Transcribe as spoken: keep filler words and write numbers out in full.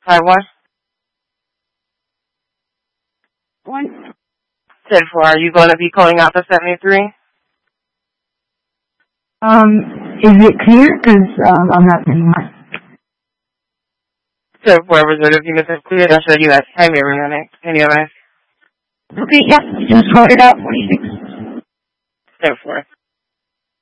Five one. One. Ten four. Are you going to be calling out the seventy three? Um, is it clear? Because um, I'm not getting much. So four reserve units are cleared. I'll show you that time every minute. Anyway. Okay, yeah, just call it out. forty-six. Ten four.